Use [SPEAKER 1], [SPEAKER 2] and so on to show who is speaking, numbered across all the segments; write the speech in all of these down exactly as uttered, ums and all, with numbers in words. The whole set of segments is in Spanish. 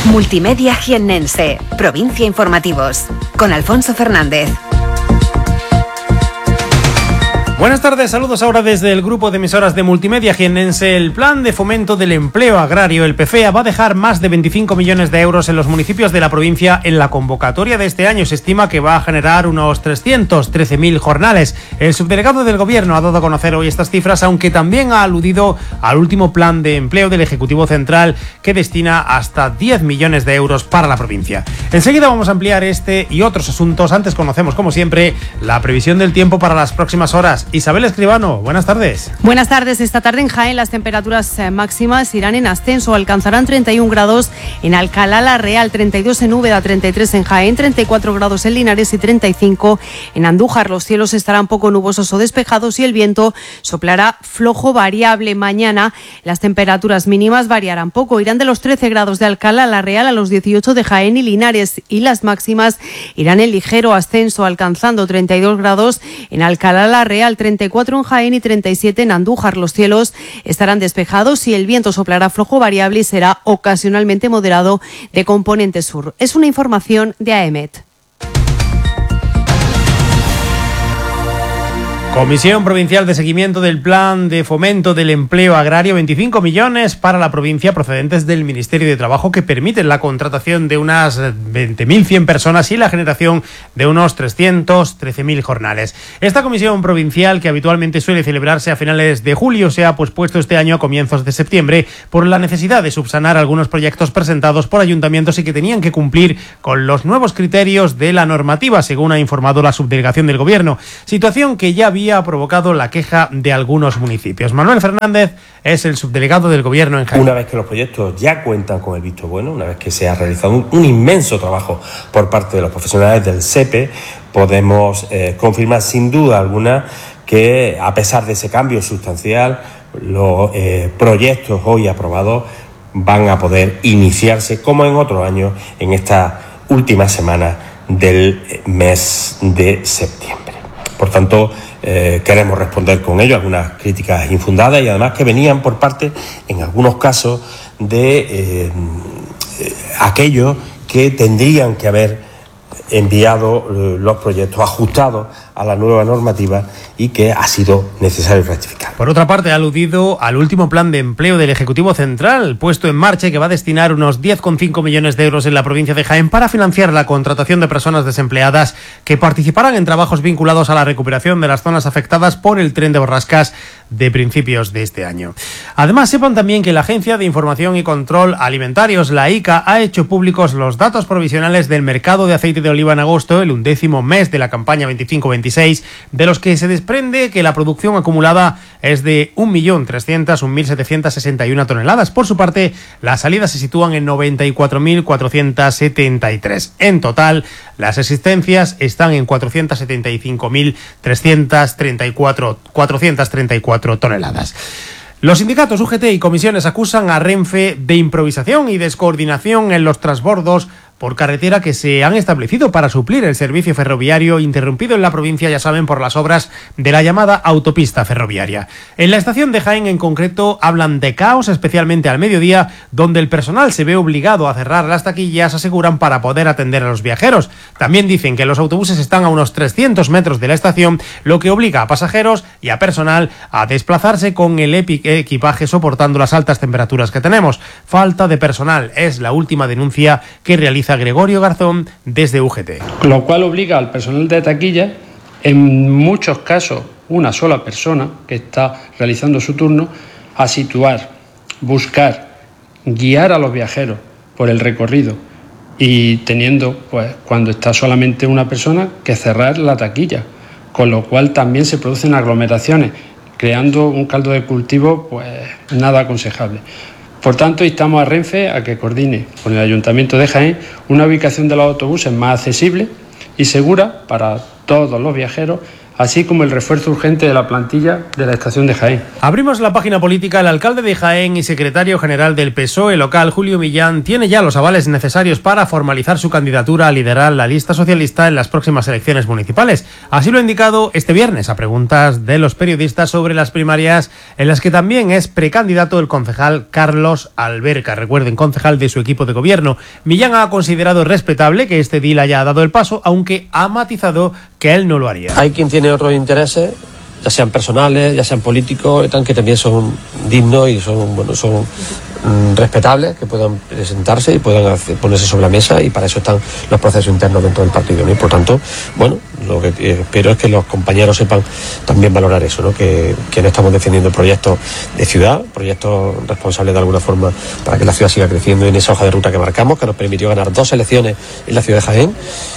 [SPEAKER 1] Multimedia Jiennense, Provincia Informativos, con Alfonso Fernández.
[SPEAKER 2] Buenas tardes, saludos ahora desde el grupo de emisoras de Multimedia Jiennense. El Plan de Fomento del Empleo Agrario, el P F E A, va a dejar más de veinticinco millones de euros en los municipios de la provincia. En la convocatoria de este año se estima que va a generar unos trescientos trece mil jornales. El subdelegado del Gobierno ha dado a conocer hoy estas cifras, aunque también ha aludido al último plan de empleo del Ejecutivo Central, que destina hasta diez millones de euros para la provincia. Enseguida vamos a ampliar este y otros asuntos. Antes conocemos, como siempre, la previsión del tiempo para las próximas horas. Isabel Escribano, buenas tardes.
[SPEAKER 3] Buenas tardes. Esta tarde en Jaén las temperaturas máximas irán en ascenso. Alcanzarán treinta y un grados en Alcalá la Real, treinta y dos en Úbeda, treinta y tres en Jaén, treinta y cuatro grados en Linares y treinta y cinco en Andújar. Los cielos estarán poco nubosos o despejados y el viento soplará flojo variable. Mañana las temperaturas mínimas variarán poco. Irán de los trece grados de Alcalá la Real a los dieciocho de Jaén y Linares, y las máximas irán en ligero ascenso, alcanzando treinta y dos grados en Alcalá la Real, treinta y cuatro en Jaén y treinta y siete en Andújar. Los cielos estarán despejados y el viento soplará flojo variable y será ocasionalmente moderado de componente sur. Es una información de AEMET.
[SPEAKER 2] Comisión Provincial de Seguimiento del Plan de Fomento del Empleo Agrario, veinticinco millones para la provincia procedentes del Ministerio de Trabajo, que permiten la contratación de unas veinte mil cien personas y la generación de unos trescientos trece mil jornales. Esta comisión provincial, que habitualmente suele celebrarse a finales de julio, se ha pospuesto este año a comienzos de septiembre por la necesidad de subsanar algunos proyectos presentados por ayuntamientos y que tenían que cumplir con los nuevos criterios de la normativa, según ha informado la subdelegación del Gobierno. Situación que ya había ha provocado la queja de algunos municipios. Manuel Fernández es el subdelegado del Gobierno en Jaén.
[SPEAKER 4] Una vez que los proyectos ya cuentan con el visto bueno, una vez que se ha realizado un, un inmenso trabajo por parte de los profesionales del S E P E, podemos eh, confirmar sin duda alguna que, a pesar de ese cambio sustancial, los eh, proyectos hoy aprobados van a poder iniciarse, como en otros años, en esta última semana del mes de septiembre. Por tanto, eh, queremos responder con ello a algunas críticas infundadas y además que venían por parte, en algunos casos, de eh, eh, aquellos que tendrían que haber enviado eh, los proyectos ajustados a la nueva normativa y que ha sido necesario rectificar.
[SPEAKER 2] Por otra parte, ha aludido al último plan de empleo del Ejecutivo Central puesto en marcha, que va a destinar unos diez coma cinco millones de euros en la provincia de Jaén para financiar la contratación de personas desempleadas que participarán en trabajos vinculados a la recuperación de las zonas afectadas por el tren de borrascas de principios de este año. Además, sepan también que la Agencia de Información y Control Alimentarios, la I C A, ha hecho públicos los datos provisionales del mercado de aceite de oliva en agosto, el undécimo mes de la campaña veinticinco veintiséis, de los que se desprende que la producción acumulada es de un millón trescientos un mil setecientos sesenta y una toneladas. Por su parte, las salidas se sitúan en noventa y cuatro mil cuatrocientos setenta y tres. En total, las existencias están en cuatrocientos setenta y cinco mil trescientos treinta y cuatro toneladas. Los sindicatos U G T y comisiones acusan a Renfe de improvisación y descoordinación en los transbordos por carretera que se han establecido para suplir el servicio ferroviario interrumpido en la provincia, ya saben, por las obras de la llamada autopista ferroviaria. En la estación de Jaén, en concreto, hablan de caos, especialmente al mediodía, donde el personal se ve obligado a cerrar las taquillas, aseguran, para poder atender a los viajeros. También dicen que los autobuses están a unos trescientos metros de la estación, lo que obliga a pasajeros y a personal a desplazarse con el equipaje soportando las altas temperaturas que tenemos. Falta de personal es la última denuncia que realiza Gregorio Garzón desde U G T.
[SPEAKER 5] Lo cual obliga al personal de taquilla, en muchos casos una sola persona que está realizando su turno, a situar, buscar, guiar a los viajeros por el recorrido y teniendo, pues, cuando está solamente una persona, que cerrar la taquilla, con lo cual también se producen aglomeraciones, creando un caldo de cultivo pues nada aconsejable. Por tanto, instamos a Renfe a que coordine con el Ayuntamiento de Jaén una ubicación de los autobuses más accesible y segura para todos los viajeros, así como el refuerzo urgente de la plantilla de la estación de Jaén.
[SPEAKER 2] Abrimos la página política. El alcalde de Jaén y secretario general del P S O E local, Julio Millán, tiene ya los avales necesarios para formalizar su candidatura a liderar la lista socialista en las próximas elecciones municipales. Así lo ha indicado este viernes a preguntas de los periodistas sobre las primarias, en las que también es precandidato el concejal Carlos Alberca, recuerden, concejal de su equipo de gobierno. Millán ha considerado respetable que este deal haya dado el paso, aunque ha matizado que él no lo haría.
[SPEAKER 6] Hay quien tiene otros intereses, ya sean personales, ya sean políticos, que también son dignos y son, bueno, son mmm, respetables, que puedan presentarse y puedan hacer, ponerse sobre la mesa, y para eso están los procesos internos dentro del partido, ¿no? Y por tanto, bueno, lo que espero es que los compañeros sepan también valorar eso, ¿no? Que, que no estamos defendiendo proyectos de ciudad, proyectos responsables de alguna forma para que la ciudad siga creciendo en esa hoja de ruta que marcamos, que nos permitió ganar dos elecciones en la ciudad de Jaén,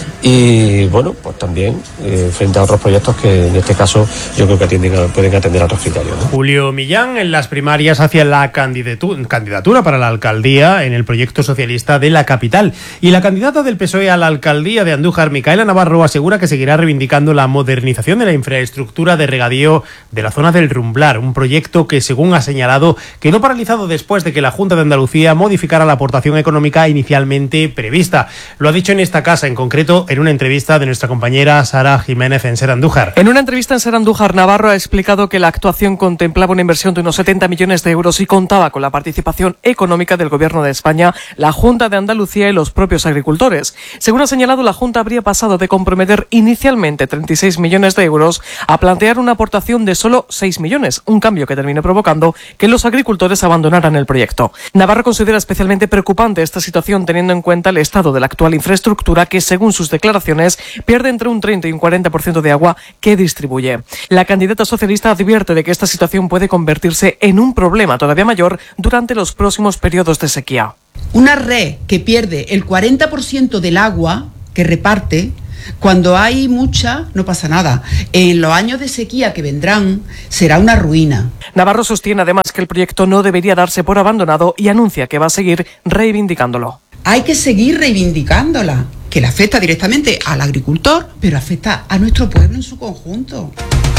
[SPEAKER 6] y bueno, pues también eh, frente a otros proyectos que en este caso yo creo que atienden a, pueden atender a otros criterios, ¿no?
[SPEAKER 2] Julio Millán en las primarias hacia la candidatura, candidatura para la alcaldía en el proyecto socialista de la capital. Y la candidata del P S O E a la alcaldía de Andújar, Micaela Navarro, asegura que seguirá reivindicando la modernización de la infraestructura de regadío de la zona del Rumblar, un proyecto que, según ha señalado, quedó paralizado después de que la Junta de Andalucía modificara la aportación económica inicialmente prevista. Lo ha dicho en esta casa, en concreto en una entrevista de nuestra compañera Sara Jiménez en Ser Andújar.
[SPEAKER 7] En una entrevista en Ser Andújar, Navarro ha explicado que la actuación contemplaba una inversión de unos setenta millones de euros y contaba con la participación económica del Gobierno de España, la Junta de Andalucía y los propios agricultores. Según ha señalado, la Junta habría pasado de comprometer inicialmente treinta y seis millones de euros a plantear una aportación de solo seis millones, un cambio que terminó provocando que los agricultores abandonaran el proyecto. Navarro considera especialmente preocupante esta situación teniendo en cuenta el estado de la actual infraestructura, que según sus declaraciones pierde entre un treinta y un cuarenta por ciento de agua que distribuye. La candidata socialista advierte de que esta situación puede convertirse en un problema todavía mayor durante los próximos periodos de sequía.
[SPEAKER 8] Una red que pierde el cuarenta por ciento del agua que reparte, cuando hay mucha, no pasa nada. En los años de sequía que vendrán, será una ruina.
[SPEAKER 7] Navarro sostiene además que el proyecto no debería darse por abandonado y anuncia que va a seguir reivindicándolo.
[SPEAKER 8] Hay que seguir reivindicándola, que le afecta directamente al agricultor, pero afecta a nuestro pueblo en su conjunto.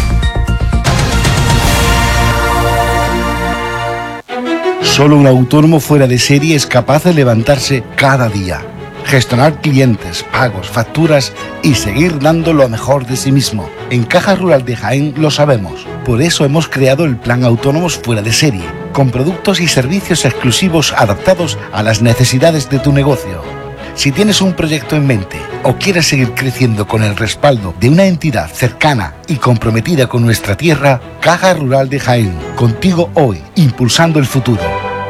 [SPEAKER 9] Solo un autónomo fuera de serie es capaz de levantarse cada día, gestionar clientes, pagos, facturas y seguir dando lo mejor de sí mismo. En Caja Rural de Jaén lo sabemos. Por eso hemos creado el Plan Autónomos Fuera de Serie, con productos y servicios exclusivos adaptados a las necesidades de tu negocio. Si tienes un proyecto en mente o quieres seguir creciendo con el respaldo de una entidad cercana y comprometida con nuestra tierra, Caja Rural de Jaén, contigo hoy, impulsando el futuro.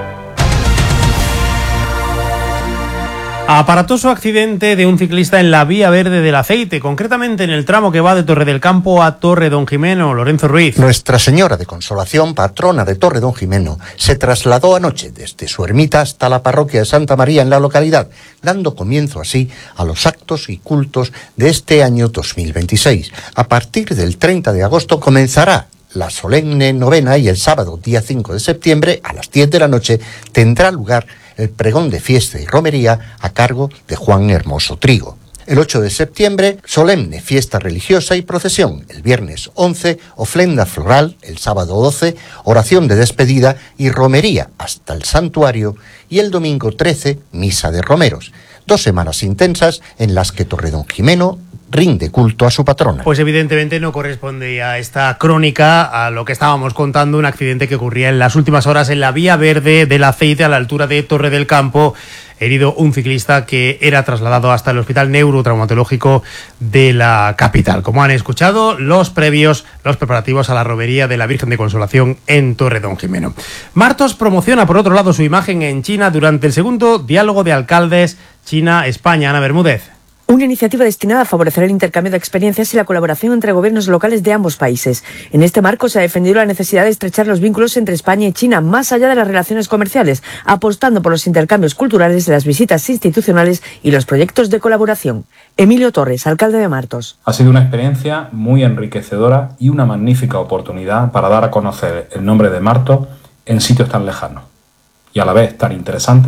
[SPEAKER 2] Aparatoso accidente de un ciclista en la Vía Verde del Aceite, concretamente en el tramo que va de Torre del Campo a Torre Don Jimeno. Lorenzo Ruiz.
[SPEAKER 10] Nuestra Señora de Consolación, patrona de Torre Don Jimeno, se trasladó anoche desde su ermita hasta la parroquia de Santa María en la localidad, dando comienzo así a los actos y cultos de este año dos mil veintiséis. A partir del treinta de agosto comenzará la solemne novena y el sábado, día cinco de septiembre, a las diez de la noche, tendrá lugar el pregón de fiesta y romería a cargo de Juan Hermoso Trigo. El ocho de septiembre, solemne fiesta religiosa y procesión. El viernes once, ofrenda floral. El sábado doce, oración de despedida y romería hasta el santuario. Y el domingo trece, misa de romeros. Dos semanas intensas en las que Torre Don Jimeno rinde culto a su patrona.
[SPEAKER 2] Pues evidentemente no corresponde a esta crónica a lo que estábamos contando, un accidente que ocurría en las últimas horas en la Vía Verde del Aceite a la altura de Torre del Campo. Herido un ciclista que era trasladado hasta el Hospital Neurotraumatológico de la capital. Como han escuchado, los previos, los preparativos a la romería de la Virgen de Consolación en Torre Don Jimeno. Martos promociona, por otro lado, su imagen en China durante el segundo diálogo de alcaldes China-España. Ana Bermúdez.
[SPEAKER 11] Una iniciativa destinada a favorecer el intercambio de experiencias y la colaboración entre gobiernos locales de ambos países. En este marco se ha defendido la necesidad de estrechar los vínculos entre España y China, más allá de las relaciones comerciales, apostando por los intercambios culturales, las visitas institucionales y los proyectos de colaboración. Emilio Torres, alcalde de Martos.
[SPEAKER 12] Ha sido una experiencia muy enriquecedora y una magnífica oportunidad para dar a conocer el nombre de Martos en sitios tan lejanos y a la vez tan interesantes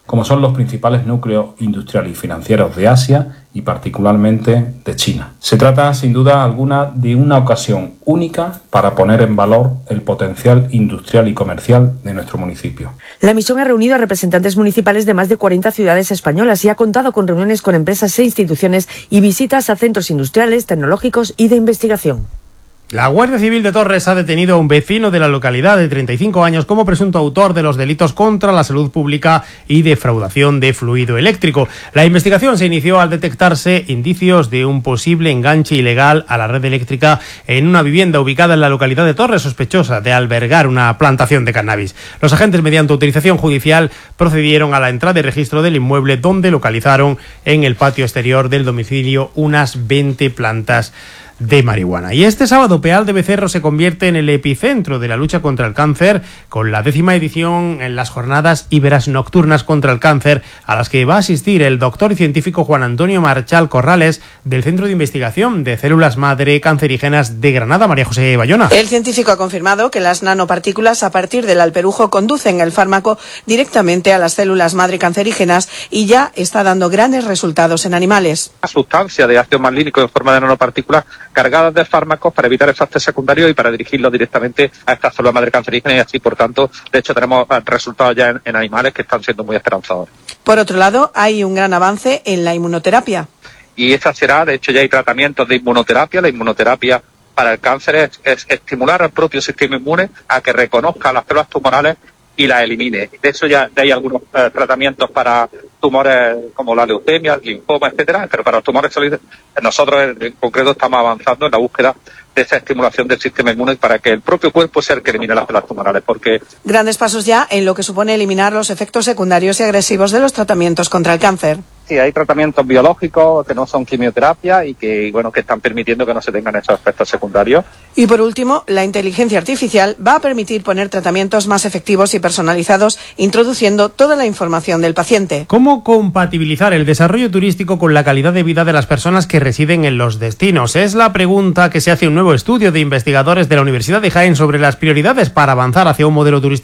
[SPEAKER 12] como son los principales núcleos industriales y financieros de Asia y particularmente de China. Se trata, sin duda alguna, de una ocasión única para poner en valor el potencial industrial y comercial de nuestro municipio.
[SPEAKER 11] La misión ha reunido a representantes municipales de más de cuarenta ciudades españolas y ha contado con reuniones con empresas e instituciones y visitas a centros industriales, tecnológicos y de investigación.
[SPEAKER 2] La Guardia Civil de Torres ha detenido a un vecino de la localidad de treinta y cinco años como presunto autor de los delitos contra la salud pública y defraudación de fluido eléctrico. La investigación se inició al detectarse indicios de un posible enganche ilegal a la red eléctrica en una vivienda ubicada en la localidad de Torres, sospechosa de albergar una plantación de cannabis. Los agentes, mediante autorización judicial, procedieron a la entrada y registro del inmueble, donde localizaron en el patio exterior del domicilio unas veinte plantas de marihuana. Y este sábado Peal de Becerro se convierte en el epicentro de la lucha contra el cáncer, con la décima edición en las jornadas Iberas Nocturnas contra el Cáncer, a las que va a asistir el doctor y científico Juan Antonio Marchal Corrales, del Centro de Investigación de Células Madre Cancerígenas de Granada. María José Bayona.
[SPEAKER 13] El científico ha confirmado que las nanopartículas a partir del alperujo conducen el fármaco directamente a las células madre cancerígenas y ya está dando grandes resultados en animales.
[SPEAKER 14] La sustancia de ácido malínico en forma de nanopartículas cargadas de fármacos para evitar efectos secundarios y para dirigirlos directamente a estas células madre cancerígenas, y así, por tanto, de hecho, tenemos resultados ya en, en animales que están siendo muy esperanzadores.
[SPEAKER 13] Por otro lado, hay un gran avance en la inmunoterapia.
[SPEAKER 14] Y esta será, de hecho, ya hay tratamientos de inmunoterapia. La inmunoterapia para el cáncer es, es estimular al propio sistema inmune a que reconozca las células tumorales y las elimine. De hecho, ya hay algunos eh, tratamientos para tumores como la leucemia, el linfoma, etcétera, pero para los tumores sólidos, nosotros en, en concreto estamos avanzando en la búsqueda de esa estimulación del sistema inmune para que el propio cuerpo sea el que elimine las células tumorales, porque...
[SPEAKER 13] Grandes pasos ya en lo que supone eliminar los efectos secundarios y agresivos de los tratamientos contra el cáncer.
[SPEAKER 14] Sí, hay tratamientos biológicos que no son quimioterapia y que, bueno, que están permitiendo que no se tengan esos efectos secundarios.
[SPEAKER 13] Y por último, la inteligencia artificial va a permitir poner tratamientos más efectivos y personalizados, introduciendo toda la información del paciente.
[SPEAKER 2] ¿Cómo compatibilizar el desarrollo turístico con la calidad de vida de las personas que residen en los destinos? Es la pregunta que se hace un nuevo estudio de investigadores de la Universidad de Jaén sobre las prioridades para avanzar hacia un modelo turístico